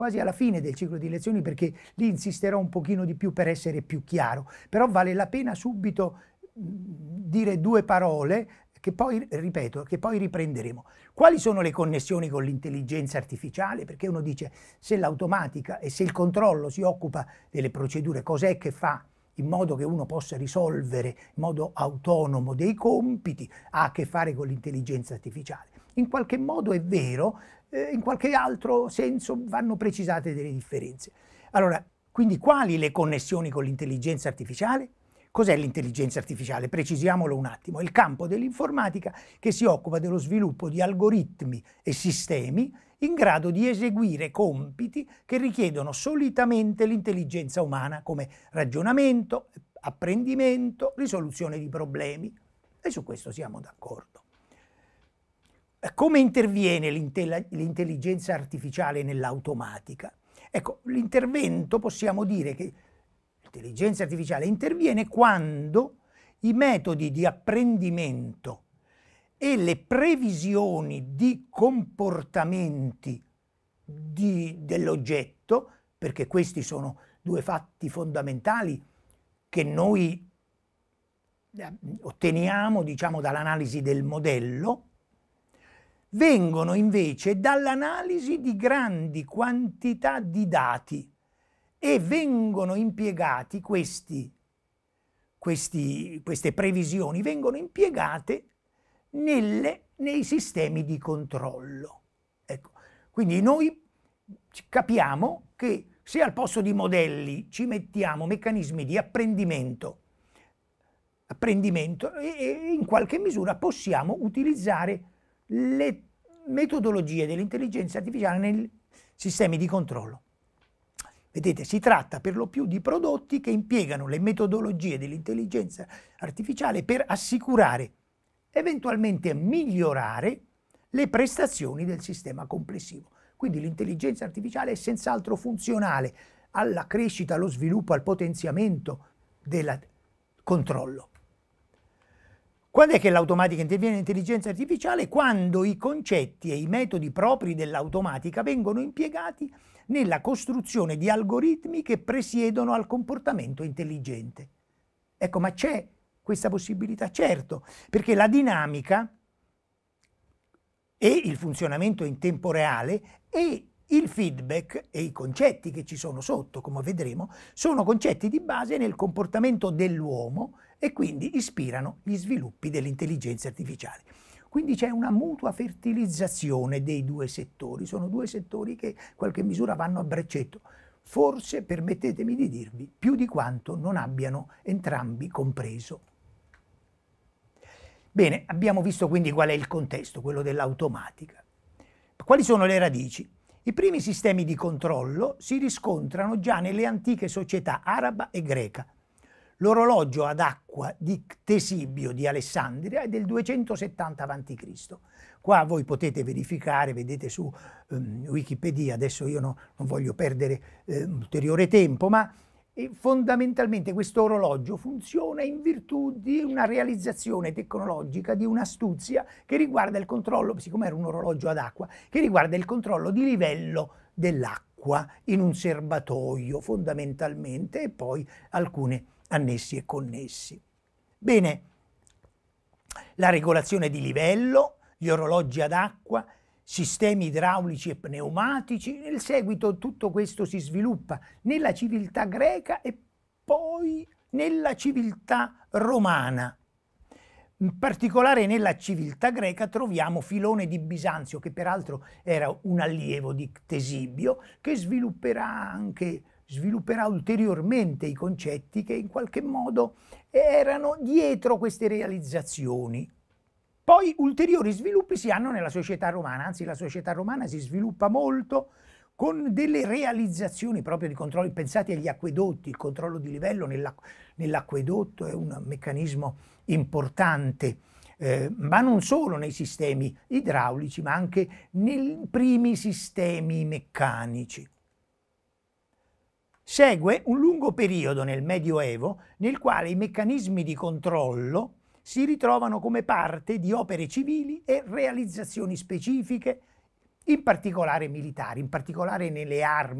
quasi alla fine del ciclo di lezioni, perché lì insisterò un pochino di più per essere più chiaro, però vale la pena subito dire due parole che poi, ripeto, che poi riprenderemo. Quali sono le connessioni con l'intelligenza artificiale? Perché uno dice, se l'automatica e se il controllo si occupa delle procedure, cos'è che fa in modo che uno possa risolvere in modo autonomo dei compiti, ha a che fare con l'intelligenza artificiale? In qualche modo è vero, in qualche altro senso vanno precisate delle differenze. Allora, quindi quali le connessioni con l'intelligenza artificiale? Cos'è l'intelligenza artificiale? Precisiamolo un attimo. È il campo dell'informatica che si occupa dello sviluppo di algoritmi e sistemi in grado di eseguire compiti che richiedono solitamente l'intelligenza umana, come ragionamento, apprendimento, risoluzione di problemi. E su questo siamo d'accordo. Come interviene l'intelligenza artificiale nell'automatica? Ecco, l'intervento, possiamo dire che l'intelligenza artificiale interviene quando i metodi di apprendimento e le previsioni di comportamenti dell'oggetto, perché questi sono due fatti fondamentali che noi otteniamo, diciamo, dall'analisi del modello, vengono invece dall'analisi di grandi quantità di dati e vengono impiegati queste previsioni vengono impiegate nei sistemi di controllo. Ecco, quindi noi capiamo che se al posto di modelli ci mettiamo meccanismi di apprendimento e in qualche misura possiamo utilizzare le metodologie dell'intelligenza artificiale nei sistemi di controllo. Vedete, si tratta per lo più di prodotti che impiegano le metodologie dell'intelligenza artificiale per assicurare, eventualmente migliorare, le prestazioni del sistema complessivo. Quindi l'intelligenza artificiale è senz'altro funzionale alla crescita, allo sviluppo, al potenziamento del controllo. Quando è che l'automatica interviene nell'intelligenza artificiale? Quando i concetti e i metodi propri dell'automatica vengono impiegati nella costruzione di algoritmi che presiedono al comportamento intelligente. Ecco, ma c'è questa possibilità? Certo, perché la dinamica e il funzionamento in tempo reale e il feedback e i concetti che ci sono sotto, come vedremo, sono concetti di base nel comportamento dell'uomo e quindi ispirano gli sviluppi dell'intelligenza artificiale. Quindi c'è una mutua fertilizzazione dei due settori, sono due settori che in qualche misura vanno a braccetto, forse, permettetemi di dirvi, più di quanto non abbiano entrambi compreso. Bene, abbiamo visto quindi qual è il contesto, quello dell'automatica. Quali sono le radici? I primi sistemi di controllo si riscontrano già nelle antiche società araba e greca. L'orologio ad acqua di Ctesibio di Alessandria è del 270 a.C. Qua voi potete verificare, vedete su Wikipedia, adesso io non voglio perdere ulteriore tempo, ma fondamentalmente questo orologio funziona in virtù di una realizzazione tecnologica, di un'astuzia che riguarda il controllo, siccome era un orologio ad acqua, che riguarda il controllo di livello dell'acqua in un serbatoio fondamentalmente e poi alcune annessi e connessi. Bene, la regolazione di livello, gli orologi ad acqua, sistemi idraulici e pneumatici, nel seguito tutto questo si sviluppa nella civiltà greca e poi nella civiltà romana. In particolare nella civiltà greca troviamo Filone di Bisanzio, che peraltro era un allievo di Ctesibio, che svilupperà ulteriormente i concetti che in qualche modo erano dietro queste realizzazioni. Poi ulteriori sviluppi si hanno nella società romana, anzi la società romana si sviluppa molto con delle realizzazioni proprio di controlli. Pensate agli acquedotti, il controllo di livello nell'acquedotto è un meccanismo importante, ma non solo nei sistemi idraulici, ma anche nei primi sistemi meccanici. Segue un lungo periodo nel Medioevo nel quale i meccanismi di controllo si ritrovano come parte di opere civili e realizzazioni specifiche in particolare militari, in particolare nelle armi